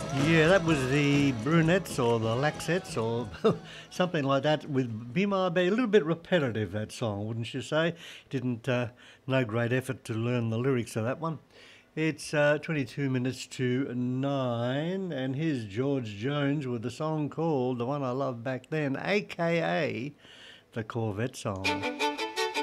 Yeah, that was the Brunettes or the Laxettes or something like that with Be My Baby. A little bit repetitive, that song, wouldn't you say? Didn't, no great effort to learn the lyrics of that one. It's 22 minutes to 9, and here's George Jones with the song called, the one I loved back then, aka the Corvette song.